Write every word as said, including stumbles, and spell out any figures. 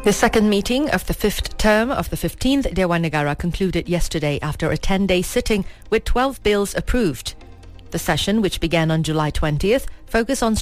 The second meeting of the fifth term of the fifteenth Dewan Negara concluded yesterday after a ten-day sitting with twelve bills approved. The session, which began on July twentieth, focused on